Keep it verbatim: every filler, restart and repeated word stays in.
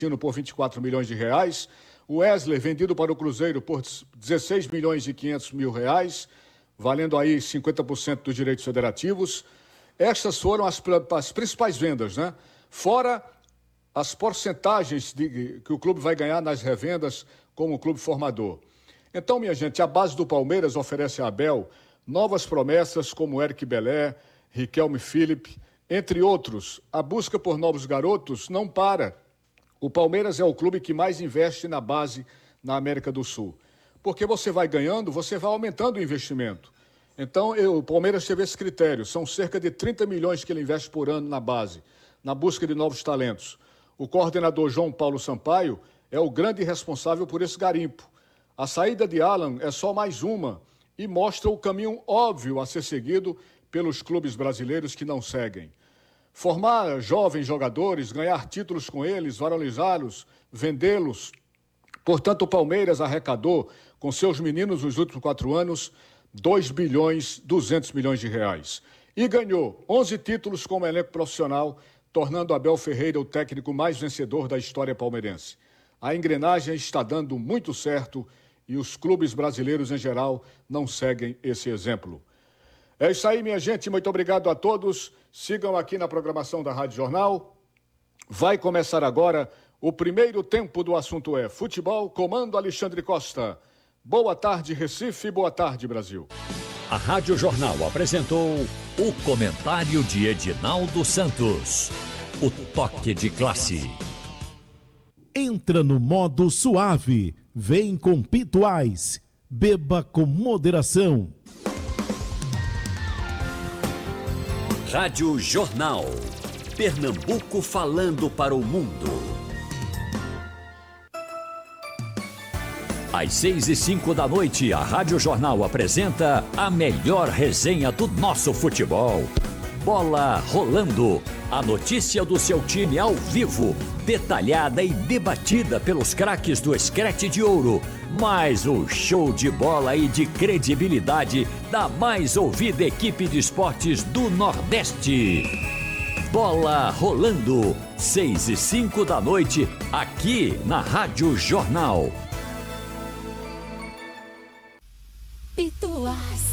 por vinte e quatro milhões de reais. O Wesley, vendido para o Cruzeiro por dezesseis milhões e quinhentos mil reais, valendo aí cinquenta por cento dos direitos federativos. Estas foram as, as principais vendas, né? Fora as porcentagens de, que o clube vai ganhar nas revendas como clube formador. Então, minha gente, a base do Palmeiras oferece a Abel novas promessas como Eric Belé, Riquelme Felipe, entre outros. A busca por novos garotos não para. O Palmeiras é o clube que mais investe na base na América do Sul. Porque você vai ganhando, você vai aumentando o investimento. Então, eu, o Palmeiras teve esse critério. São cerca de trinta milhões que ele investe por ano na base, na busca de novos talentos. O coordenador João Paulo Sampaio é o grande responsável por esse garimpo. A saída de Alan é só mais uma e mostra o caminho óbvio a ser seguido pelos clubes brasileiros que não seguem. Formar jovens jogadores, ganhar títulos com eles, valorizá-los, vendê-los. Portanto, o Palmeiras arrecadou com seus meninos nos últimos quatro anos dois bilhões e duzentos milhões de reais. E ganhou onze títulos como elenco profissional, tornando Abel Ferreira o técnico mais vencedor da história palmeirense. A engrenagem está dando muito certo e os clubes brasileiros em geral não seguem esse exemplo. É isso aí, minha gente. Muito obrigado a todos. Sigam aqui na programação da Rádio Jornal. Vai começar agora o primeiro tempo do assunto é futebol, comando Alexandre Costa. Boa tarde, Recife. Boa tarde, Brasil. A Rádio Jornal apresentou o comentário de Edinaldo Santos. O toque de classe. Entra no modo suave. Vem com Pituais. Beba com moderação. Rádio Jornal. Pernambuco falando para o mundo. Às seis e cinco da noite, a Rádio Jornal apresenta a melhor resenha do nosso futebol. Bola rolando. A notícia do seu time ao vivo, detalhada e debatida pelos craques do Screte de Ouro. Mais o show de bola e de credibilidade da mais ouvida equipe de esportes do Nordeste. Bola rolando. Seis e cinco da noite, aqui na Rádio Jornal. Pituás.